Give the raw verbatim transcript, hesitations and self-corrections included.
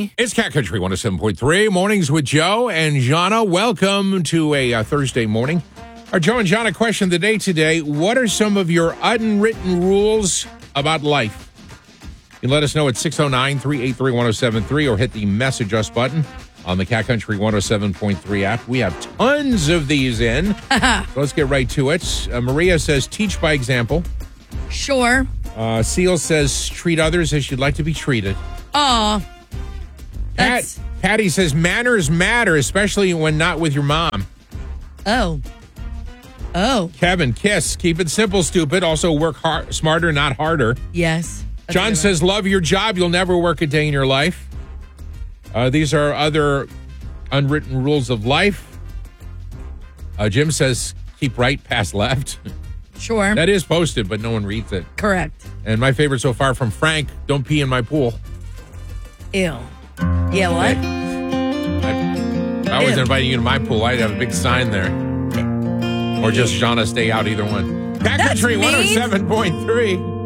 Country. It's Cat Country one oh seven point three. Mornings with Joe and Jana. Welcome to a uh, Thursday morning. Our Joe and Jana question of the day today. What are some of your unwritten rules about life? You can let us know at six oh nine, three eight three, one oh seven three or hit the message us button on the Cat Country one oh seven point three app. We have tons of these in. So let's get right to it. Uh, Maria says, teach by example. Sure. Uh, Seal says, treat others as you'd like to be treated. Aw. Pat, That's... Patty says, manners matter, especially when not with your mom. Oh. Oh. Kevin, kiss. Keep it simple, stupid. Also work hard, smarter, not harder. Yes. That's John says, love your job. You'll never work a day in your life. Uh, these are other unwritten rules of life. Uh, Jim says, keep right, pass left. Sure. That is posted, but no one reads it. Correct. And my favorite so far from Frank, don't pee in my pool. Ew. Yeah, what? I, if I was Ew. inviting you to my pool, I'd have a big sign there. Or just Jana, stay out, either one. Cat That's Country mean. one oh seven point three.